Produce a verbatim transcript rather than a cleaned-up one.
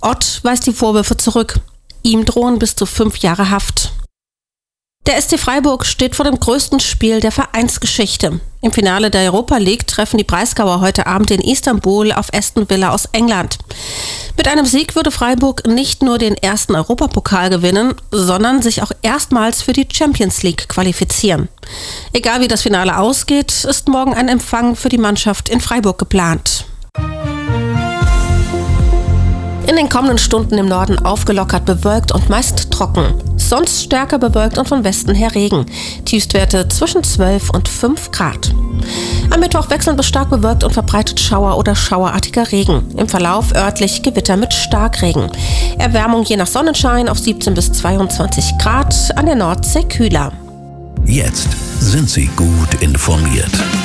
Ott weist die Vorwürfe zurück. Ihm drohen bis zu fünf Jahre Haft. Der S C Freiburg steht vor dem größten Spiel der Vereinsgeschichte. Im Finale der Europa League treffen die Breisgauer heute Abend in Istanbul auf Aston Villa aus England. Mit einem Sieg würde Freiburg nicht nur den ersten Europapokal gewinnen, sondern sich auch erstmals für die Champions League qualifizieren. Egal wie das Finale ausgeht, ist morgen ein Empfang für die Mannschaft in Freiburg geplant. In den kommenden Stunden im Norden aufgelockert bewölkt und meist trocken. Sonst stärker bewölkt und von Westen her Regen. Tiefstwerte zwischen zwölf und fünf Grad. Am Mittwoch wechselnd bis stark bewölkt und verbreitet Schauer oder schauerartiger Regen. Im Verlauf örtlich Gewitter mit Starkregen. Erwärmung je nach Sonnenschein auf siebzehn bis zweiundzwanzig Grad, an der Nordsee kühler. Jetzt sind Sie gut informiert.